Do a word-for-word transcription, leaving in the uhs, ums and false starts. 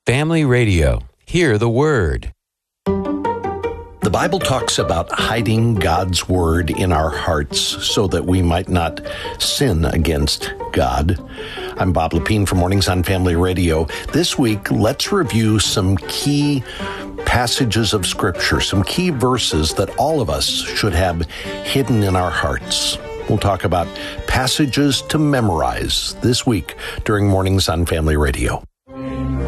Family Radio. Hear the Word. The Bible talks about hiding God's Word in our hearts so that we might not sin against God. I'm Bob Lepine from Mornings on Family Radio. This week, let's review some key passages of Scripture, some key verses that all of us should have hidden in our hearts. We'll talk about passages to memorize this week during Mornings on Family Radio.